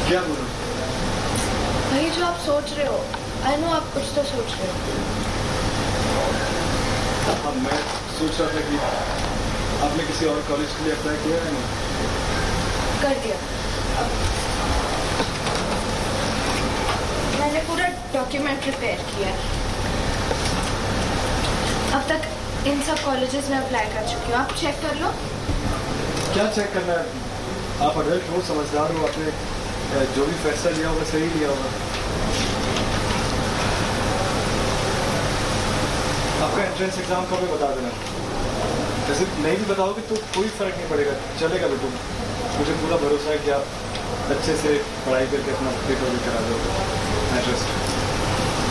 क्या बोलूं? वही जो आप सोच रहे हो। आई नो आप कुछ तो सोच रहे हो। अब मैं सोच रहा था कि आपने किसी और कॉलेज के लिए अप्लाई किया है ना? कर दिया। मैंने पूरा डॉक्यूमेंट प्रिपेयर किया है। अब तक इन सब कॉलेजेस में अप्लाई कर चुकी हूँ। आप चेक कर लो। क्या चेक करना है? आप अडल्ट हो, समझदार हो, आपने जो भी फैसला लिया होगा सही लिया होगा। आपका एंट्रेंस एग्जाम कब है बता देना। जैसे नहीं भी बताओगे तो कोई फर्क नहीं पड़ेगा, चलेगा बेटू। मुझे पूरा भरोसा है कि आप अच्छे से पढ़ाई करके अपना पेपर भी करा दोगे। I trust.